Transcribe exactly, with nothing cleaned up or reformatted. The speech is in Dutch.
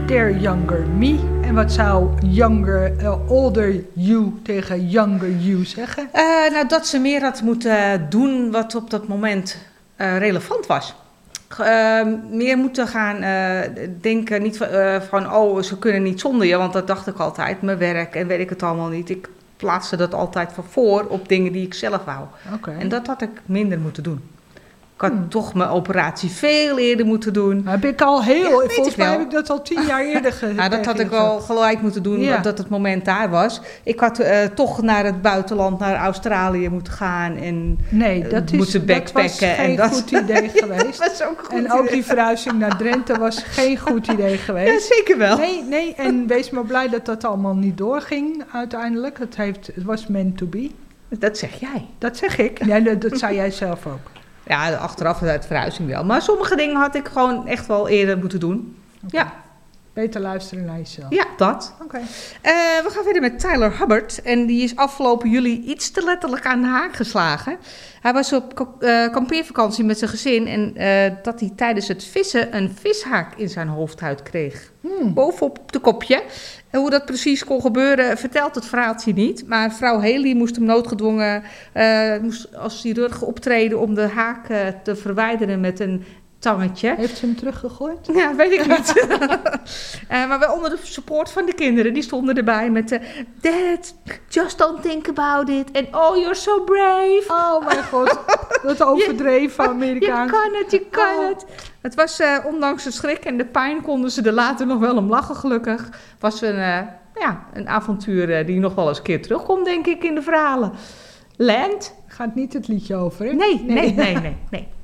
their younger me. En wat zou younger, uh, older you tegen younger you zeggen? Uh, nou, dat ze meer had moeten doen wat op dat moment uh, relevant was. Uh, meer moeten gaan uh, denken, niet van, uh, van, oh, ze kunnen niet zonder je, want dat dacht ik altijd, mijn werk en weet ik het allemaal niet. Ik plaatste dat altijd van voor op dingen die ik zelf wou. Okay. En dat had ik minder moeten doen. Ik had Hmm. toch mijn operatie veel eerder moeten doen. Heb ik al heel, Ja, volgens mij wel. heb ik dat al tien jaar eerder gedaan. Nou, dat had ik wel gelijk moeten doen, Ja. dat het moment daar was. Ik had uh, toch naar het buitenland, naar Australië moeten gaan en Nee, dat, is, moeten dat was backpacken geen en dat- goed idee geweest. dat was ook een goed En ook idee. die verhuizing naar Drenthe was geen goed idee Ja, geweest. zeker wel. Nee, nee, en wees maar blij dat dat allemaal niet doorging uiteindelijk. Het, heeft, het was meant to be. Dat zeg jij. Dat zeg ik. Nee, dat, dat zei jij zelf ook. Ja, achteraf uit verhuizing wel. Maar sommige dingen had ik gewoon echt wel eerder moeten doen. Okay. Ja. Beter luisteren naar jezelf. Ja, dat. Oké. Okay. Uh, we gaan verder met Tyler Hubbard. En die is afgelopen juli iets te letterlijk aan de haak geslagen. Hij was op uh, kampeervakantie met zijn gezin. En uh, dat hij tijdens het vissen een vishaak in zijn hoofdhuid kreeg. Hmm. Bovenop op de kopje. En hoe dat precies kon gebeuren, vertelt het verhaaltje niet. Maar vrouw Haley moest hem noodgedwongen uh, moest als chirurg optreden om de haak uh, te verwijderen met een tangetje. Heeft ze hem teruggegooid? Ja, weet ik niet. uh, maar wel onder de support van de kinderen. Die stonden erbij met de Dad, just don't think about it. En oh, you're so brave. Oh mijn god, dat overdreven Amerikaans. Je kan het, je kan Oh. het. Het was, uh, ondanks de schrik en de pijn, konden ze er later nog wel om lachen, gelukkig. Was een, uh, ja, een avontuur uh, die nog wel eens een keer terugkomt, denk ik, in de verhalen. Land? Gaat niet het liedje over, hè? Nee, nee, nee, nee, nee.